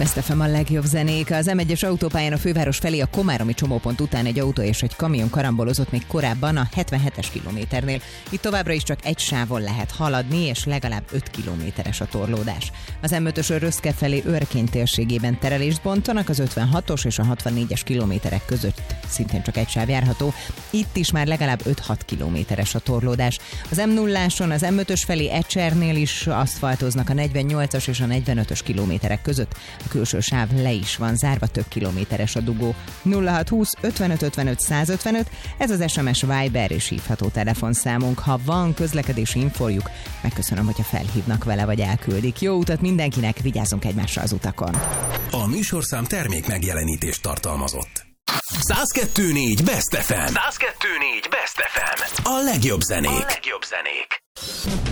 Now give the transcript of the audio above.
Best FM a legjobb zenék. Az M1-es autópályán a főváros felé a komáromi csomópont után egy autó és egy kamion karambolozott még korábban a 77-es kilométernél. Itt továbbra is csak egy sávon lehet haladni, és legalább 5 kilométeres a torlódás. Az M5-ösön Röszke felé Örkény térségében terelést bontanak, az 56-os és a 64-es kilométerek között szintén csak egy sáv járható. Itt is már legalább 5-6 kilométeres a torlódás. Az M0-áson az M5-ös felé Ecsernél is aszfaltoznak a 48-as és a 45-ös kilométerek között. A külső sáv le is van zárva, több kilométeres a dugó. 0620 55 55 155, ez az SMS, Viber és hívható telefonszámunk. Ha van közlekedési infójuk, megköszönöm, hogyha felhívnak vele vagy elküldik. Jó utat mindenkinek, vigyázzunk egymásra az utakon. A műsorszám termék megjelenítést tartalmazott. 102.4 Best FM. 102.4 Best FM. A legjobb zenék.